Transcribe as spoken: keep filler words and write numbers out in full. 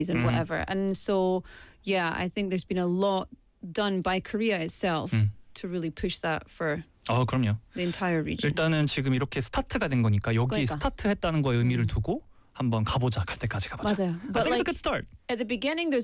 and 음. whatever. And so, yeah, I think there's been a lot done by Korea itself 음. to really push that for 어, 그럼요. the entire region. 일단은 지금 이렇게 스타트가 된 거니까 여기 그러니까. 스타트했다는 거에 의미를 음. 두고 한번 가보자. 갈 때까지 가보자. 맞아요. I But think it's a like good start. at the beginning, there's